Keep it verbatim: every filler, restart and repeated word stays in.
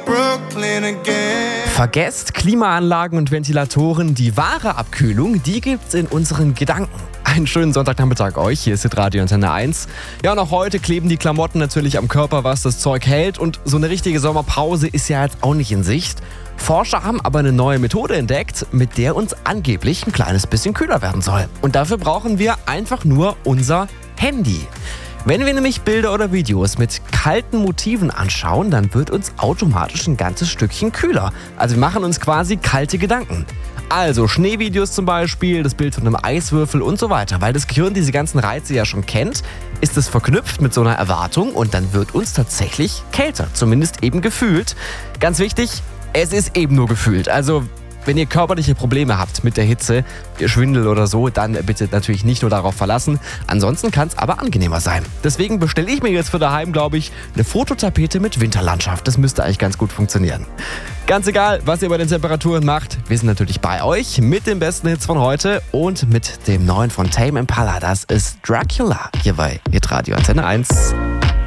Brooklyn again. Vergesst Klimaanlagen und Ventilatoren, die wahre Abkühlung, die gibt's in unseren Gedanken. Einen schönen Sonntagnachmittag euch, hier ist Hitradio Antenne eins. Ja, und auch heute kleben die Klamotten natürlich am Körper, was das Zeug hält. Und so eine richtige Sommerpause ist ja jetzt auch nicht in Sicht. Forscher haben aber eine neue Methode entdeckt, mit der uns angeblich ein kleines bisschen kühler werden soll. Und dafür brauchen wir einfach nur unser Handy. Wenn wir nämlich Bilder oder Videos mit kalten Motiven anschauen, dann wird uns automatisch ein ganzes Stückchen kühler. Also wir machen uns quasi kalte Gedanken. Also Schneevideos zum Beispiel, das Bild von einem Eiswürfel und so weiter. Weil das Gehirn diese ganzen Reize ja schon kennt, ist es verknüpft mit so einer Erwartung und dann wird uns tatsächlich kälter. Zumindest eben gefühlt. Ganz wichtig, es ist eben nur gefühlt. Also wenn ihr körperliche Probleme habt mit der Hitze, Schwindel oder so, dann bitte natürlich nicht nur darauf verlassen. Ansonsten kann es aber angenehmer sein. Deswegen bestelle ich mir jetzt für daheim, glaube ich, eine Fototapete mit Winterlandschaft. Das müsste eigentlich ganz gut funktionieren. Ganz egal, was ihr bei den Temperaturen macht, wir sind natürlich bei euch mit den besten Hits von heute und mit dem neuen von Tame Impala. Das ist Dracula hier bei Hitradio Antenne eins.